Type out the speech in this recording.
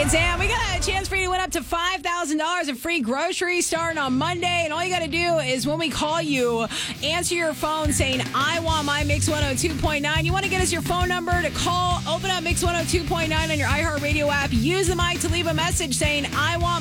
It's Sam. We got a chance for you to win up to $5,000 of free groceries starting on Monday. And all you got to do is when we call you, answer your phone saying, I want my Mix 102.9. You want to get us your phone number to call, open up Mix 102.9 on your iHeartRadio app. Use the mic to leave a message saying, I want